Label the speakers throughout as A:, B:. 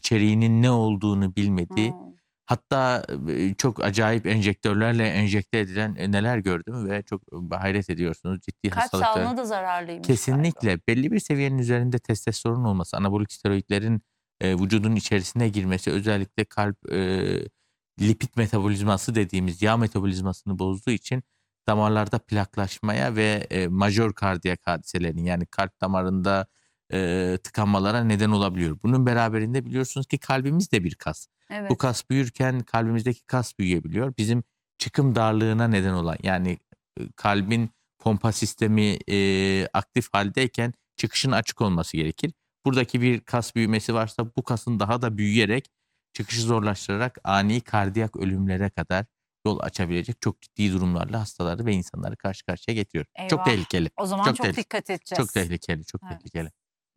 A: içeriğinin ne olduğunu bilmediği,
B: Hımm.
A: hatta çok acayip enjektörlerle enjekte edilen neler gördüm ve çok hayret ediyorsunuz. Ciddi
B: Kalp
A: hastalıklar.
B: sağlığına da zararlıymış galiba.
A: Kesinlikle belli bir seviyenin üzerinde testosteron olması, anabolik steroidlerin vücudun içerisine girmesi, özellikle kalp lipid metabolizması dediğimiz yağ metabolizmasını bozduğu için damarlarda plaklaşmaya ve majör kardiyak hadiselerin, yani kalp damarında tıkanmalara neden olabiliyor. Bunun beraberinde biliyorsunuz ki kalbimiz de bir kas. Bu
B: Evet.
A: kas büyürken kalbimizdeki kas büyüyebiliyor. Bizim çıkım darlığına neden olan, yani kalbin pompa sistemi aktif haldeyken çıkışın açık olması gerekir. Buradaki bir kas büyümesi varsa bu kasın daha da büyüyerek çıkışı zorlaştırarak ani kardiyak ölümlere kadar yol açabilecek çok ciddi durumlarla hastaları ve insanları karşı karşıya getiriyor. Çok
B: Eyvah!
A: tehlikeli.
B: O zaman
A: Çok
B: çok
A: tehlikeli.
B: dikkat
A: Çok
B: edeceğiz.
A: tehlikeli. Çok
B: Evet.
A: tehlikeli.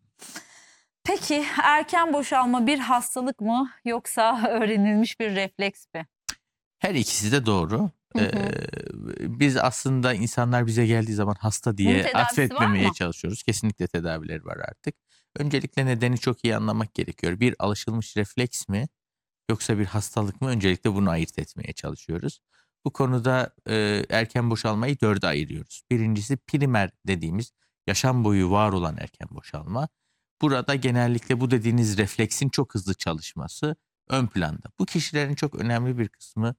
B: Peki erken boşalma bir hastalık mı yoksa öğrenilmiş bir refleks mi?
A: Her ikisi de doğru.
B: Hı hı.
A: Biz aslında insanlar bize geldiği zaman hasta
B: Bunun
A: diye
B: tedavisi var
A: atfetmemeye
B: mı?
A: çalışıyoruz. Kesinlikle tedavileri var artık. Öncelikle nedeni çok iyi anlamak gerekiyor. Bir alışılmış refleks mi yoksa bir hastalık mı? Öncelikle bunu ayırt etmeye çalışıyoruz. Bu konuda erken boşalmayı 4'e ayırıyoruz. Birincisi primer dediğimiz yaşam boyu var olan erken boşalma. Burada genellikle bu dediğiniz refleksin çok hızlı çalışması ön planda. Bu kişilerin çok önemli bir kısmı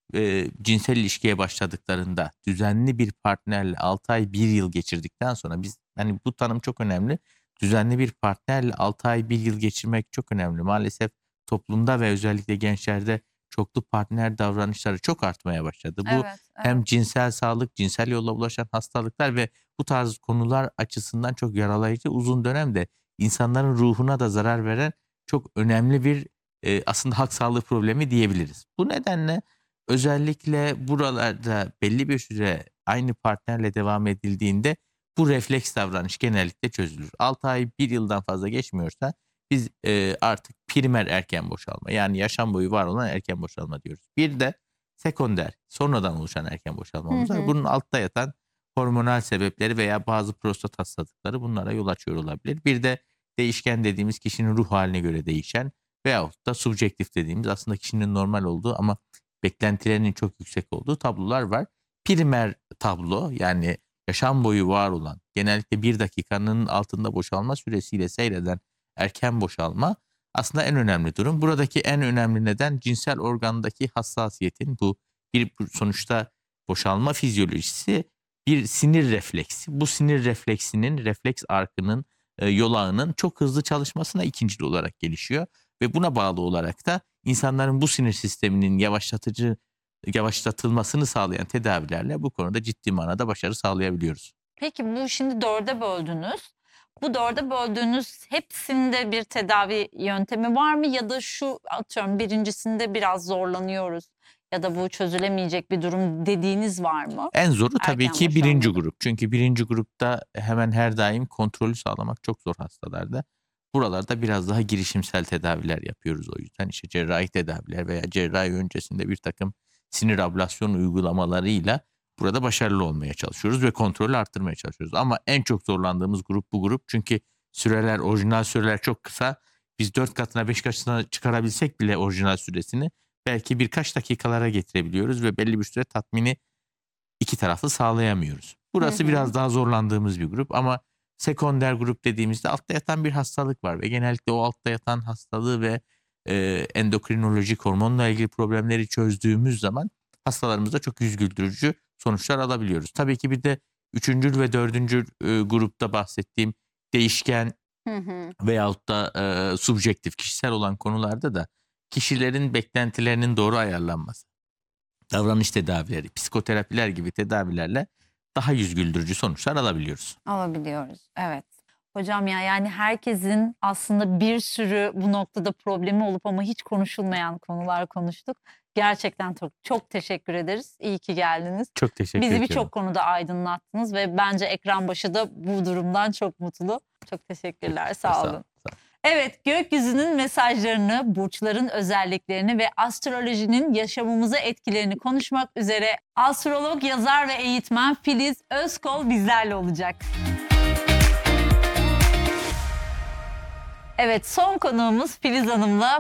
A: cinsel ilişkiye başladıklarında düzenli bir partnerle 6 ay 1 yıl geçirdikten sonra, biz hani bu tanım çok önemli. Düzenli bir partnerle 6 ay 1 yıl geçirmek çok önemli. Maalesef toplumda ve özellikle gençlerde çoklu partner davranışları çok artmaya başladı. Bu
B: Evet,
A: hem
B: evet.
A: cinsel sağlık, cinsel yolla bulaşan hastalıklar ve bu tarz konular açısından çok yaralayıcı, uzun dönemde insanların ruhuna da zarar veren çok önemli bir aslında halk sağlığı problemi diyebiliriz. Bu nedenle özellikle buralarda belli bir süre aynı partnerle devam edildiğinde bu refleks davranış genellikle çözülür. 6 ay 1 yıldan fazla geçmiyorsa biz artık primer erken boşalma, yani yaşam boyu var olan erken boşalma diyoruz. Bir de sekonder, sonradan oluşan erken
B: Hı
A: boşalmamız var.
B: hı.
A: Bunun altta yatan hormonal sebepleri veya bazı prostat hastalıkları bunlara yol açıyor olabilir. Bir de değişken dediğimiz kişinin ruh haline göre değişen veyahut da subjektif dediğimiz aslında kişinin normal olduğu ama beklentilerinin çok yüksek olduğu tablolar var. Primer tablo, yani yaşam boyu var olan, genellikle 1 dakikanın altında boşalma süresiyle seyreden erken boşalma aslında en önemli durum. Buradaki en önemli neden cinsel organdaki hassasiyetin, bu bir sonuçta boşalma fizyolojisi bir sinir refleksi. Bu sinir refleksinin, refleks arkının, yol ağının çok hızlı çalışmasına ikincil olarak gelişiyor ve buna bağlı olarak da insanların bu sinir sisteminin yavaşlatılmasını sağlayan tedavilerle bu konuda ciddi manada başarı sağlayabiliyoruz.
B: Peki bu şimdi 4'e böldünüz. Bu 4'e böldüğünüz hepsinde bir tedavi yöntemi var mı? Ya da şu atıyorum birincisinde biraz zorlanıyoruz ya da bu çözülemeyecek bir durum dediğiniz var mı?
A: En zoru tabii
B: Erken
A: ki 1.
B: boşalmada.
A: grup. Çünkü 1. grupta hemen her daim kontrolü sağlamak çok zor hastalarda. Buralarda biraz daha girişimsel tedaviler yapıyoruz o yüzden. İşte cerrahi tedaviler veya cerrahi öncesinde bir takım sinir ablasyon uygulamalarıyla burada başarılı olmaya çalışıyoruz ve kontrolü arttırmaya çalışıyoruz. Ama en çok zorlandığımız grup bu grup. Çünkü süreler, orijinal süreler çok kısa. Biz 4 katına 5 katına çıkarabilsek bile orijinal süresini belki birkaç dakikalara getirebiliyoruz ve belli bir süre tatmini iki taraflı sağlayamıyoruz.
B: Hı
A: Burası
B: hı.
A: biraz daha zorlandığımız bir grup ama sekonder grup dediğimizde altta yatan bir hastalık var ve genellikle o altta yatan hastalığı ve endokrinolojik hormonla ilgili problemleri çözdüğümüz zaman hastalarımızda çok yüz güldürücü sonuçlar alabiliyoruz. Tabii ki bir de 3. ve 4. grupta bahsettiğim değişken
B: Hı hı.
A: veyahut da subjektif, kişisel olan konularda da kişilerin beklentilerinin doğru ayarlanması, davranış tedavileri, psikoterapiler gibi tedavilerle daha yüz güldürücü sonuçlar alabiliyoruz.
B: Alabiliyoruz. Evet. Hocam ya yani herkesin aslında bir sürü bu noktada problemi olup ama hiç konuşulmayan konular konuştuk. Gerçekten çok çok teşekkür ederiz. İyi ki geldiniz.
A: Çok teşekkür
B: Bizi
A: ediyorum.
B: birçok konuda aydınlattınız ve bence ekran başı da bu durumdan çok mutlu. Çok teşekkürler. Sağ
A: Sağ
B: olun.
A: olun.
B: Evet, gökyüzünün mesajlarını, burçların özelliklerini ve astrolojinin yaşamımıza etkilerini konuşmak üzere astrolog, yazar ve eğitmen Filiz Özkol bizlerle olacak. Evet, son konuğumuz Filiz Hanım'la